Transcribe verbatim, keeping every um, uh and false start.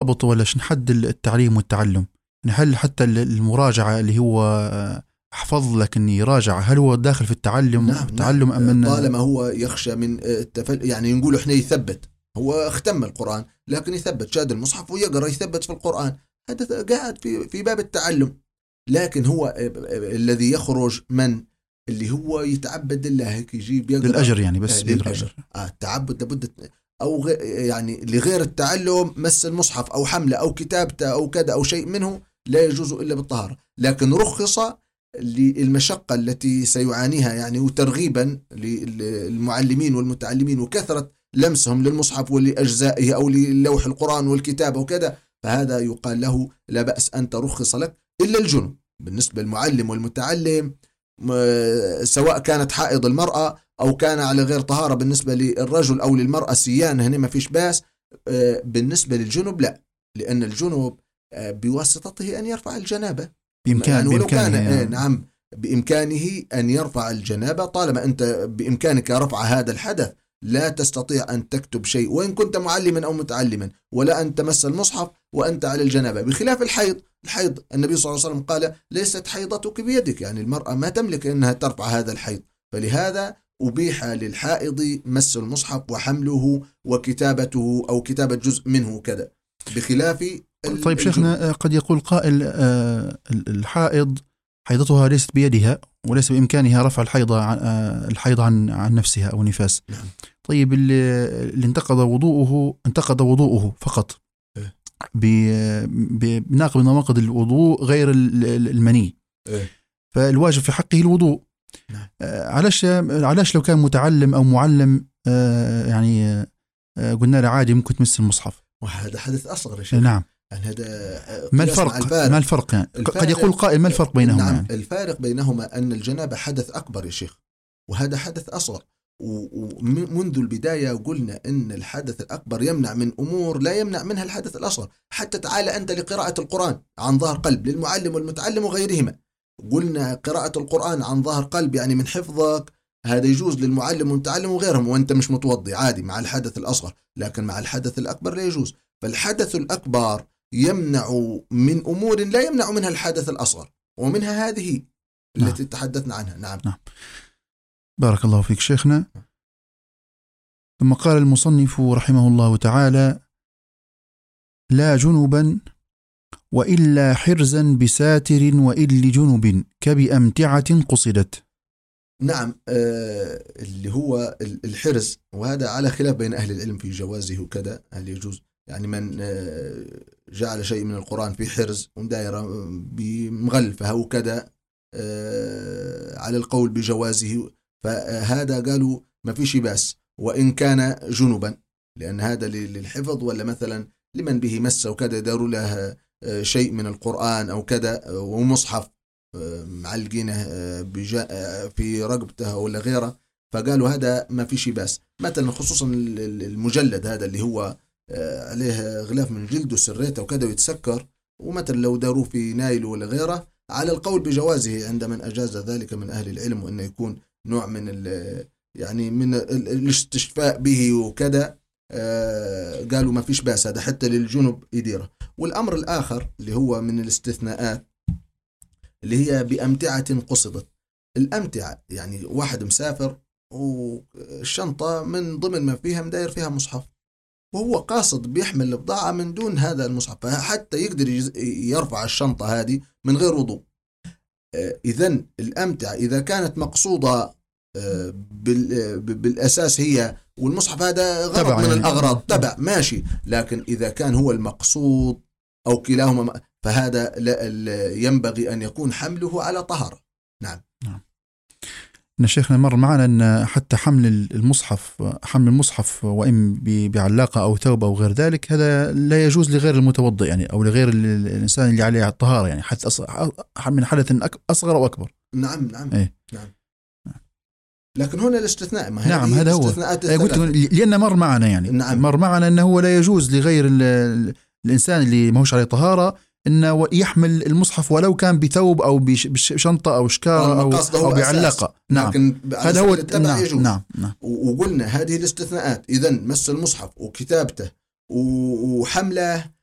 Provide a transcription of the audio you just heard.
ضابط ولا شن حد التعليم والتعلم؟ يعني هل حتى المراجعة اللي هو احفظ لك اني يراجع، هل هو داخل في التعلم؟ نعم التعلم نعم. أم طالما هو يخشى من التفل، يعني نقول احنا يثبت، هو اختم القرآن لكن يثبت، شاد المصحف ويقرأ يثبت في القرآن، هذا قاعد في في باب التعلم. لكن هو الذي يخرج من اللي هو يتعبد لله، هيك يجيب يقرأ للأجر يعني، بس للأجر. آه التعبد لابد، أو يعني لغير التعلم مس المصحف أو حمله أو كتابته أو كذا أو شيء منه لا يجوز إلا بالطهارة. لكن رخص للمشقة التي سيعانيها يعني، وترغيبا للمعلمين والمتعلمين وكثرة لمسهم للمصحف ولأجزائه أو للوح القرآن والكتابة وكذا، فهذا يقال له لا بأس أن ترخص لك إلا الجنب. بالنسبة للمعلم والمتعلم سواء كانت حائض المرأة أو كان على غير طهارة، بالنسبة للرجل أو للمرأة سيان هنا ما فيش باس. بالنسبة للجنب لا، لأن الجنب بواسطته أن يرفع الجنابة بإمكان يعني، ولو بإمكانه كان يعني. نعم بإمكانه أن يرفع الجنابة، طالما أنت بإمكانك رفع هذا الحدث لا تستطيع أن تكتب شيء وإن كنت معلما أو متعلما، ولا أن تمس المصحف وأنت على الجنابة، بخلاف الحيض. الحيض النبي صلى الله عليه وسلم قال ليست حيضتك بيدك، يعني المرأة ما تملك أنها ترفع هذا الحيض، فلهذا أبيح للحائض مس المصحف وحمله وكتابته أو كتابة جزء منه كذا، بخلاف. طيب شيخنا، قد يقول قائل الحائض حيضتها ليست بيدها وليس بإمكانها رفع الحيض الحيض عن عن نفسها أو نفاس. نعم. طيب اللي انتقض وضوءه انتقض وضوءه فقط بناقض من نواقض الوضوء غير المني، فالواجب في حقه الوضوء. نعم. علاش علاش لو كان متعلم أو معلم يعني قلنا له عادي ممكن تمس المصحف؟ وهذا حدث أصغر يا شيخ. نعم. يعني هذا ما الفرق؟ الفارق. ما الفرق يعني؟ الفارق قد يقول قائل ما الفرق بينهما؟ نعم. يعني الفارق بينهما أن الجنابة حدث أكبر يا شيخ، وهذا حدث أصغر. ومنذ البداية قلنا أن الحدث الأكبر يمنع من أمور لا يمنع منها الحدث الأصغر. حتى تعالى أنت لقراءة القرآن عن ظهر قلب للمعلم والمتعلم وغيرهما، قلنا قراءة القرآن عن ظهر قلب يعني من حفظك، هذا يجوز للمعلم والمتعلم وغيرهم وأنت مش متوضي عادي مع الحدث الأصغر، لكن مع الحدث الأكبر لا يجوز. فالحدث الأكبر يمنع من أمور لا يمنع منها الحدث الأصغر، ومنها هذه التي نعم. تحدثنا عنها. نعم. نعم. بارك الله فيك شيخنا. ثم قال المصنف رحمه الله تعالى: لا جنبا وإلا حرزا بساتر وإل جنب كبأمتعة قصدت. نعم. آه اللي هو الحرز، وهذا على خلاف بين أهل العلم في جوازه وكذا، هل يجوز يعني من آه جعل شيء من القرآن في حرز ودائرة بمغلفة وكذا آه على القول بجوازه، فهذا قالوا ما فيش باس وإن كان جنبا، لأن هذا للحفظ، ولا مثلا لمن به مس وكذا داروا له شيء من القرآن أو كذا ومصحف معلقينه في رقبته ولا غيره، فقالوا هذا ما فيش باس. مثلا خصوصا المجلد هذا اللي هو عليه غلاف من جلد وسريته وكذا ويتسكر، ومثلا لو داروا في نايل ولا غيره، على القول بجوازه عند من أجاز ذلك من أهل العلم، وأنه يكون نوع من يعني من الاستشفاء به وكذا، آه قالوا ما فيش باس، هذا حتى للجنب يديره. والأمر الآخر اللي هو من الاستثناءات اللي هي بأمتعة قصدت. الأمتعة يعني واحد مسافر والشنطة من ضمن ما فيها مداير فيها مصحف، وهو قاصد بيحمل البضاعة من دون هذا المصحف، فحتى يقدر يرفع الشنطة هذه من غير وضوء. آه إذن الأمتعة إذا كانت مقصودة بالأساس هي والمصحف هذا غرض من يعني الأغراض تبع ماشي، لكن إذا كان هو المقصود أو كلاهما فهذا ينبغي أن يكون حمله على طهارة. نعم. نعم. شيخنا مر معنا أن حتى حمل المصحف حمل المصحف وإن بعلاقة أو ثوب أو غير ذلك هذا لا يجوز لغير المتوضئ يعني، أو لغير الإنسان اللي عليه الطهارة يعني، حتى من حدث أصغر أو أكبر. نعم. نعم. إيه؟ نعم. لكن هنا الاستثناء، ما نعم هذا هو قلت لأن مر معنا يعني. نعم. مر معنا أنه لا يجوز لغير الإنسان اللي ما هوش عليه طهارة أنه يحمل المصحف ولو كان بثوب أو بشنطة أو شكارة أو, أو بعلاقة. نعم. هذا هو. نعم. يجوز. نعم. نعم. وقلنا هذه الاستثناءات إذن مس المصحف وكتابته وحمله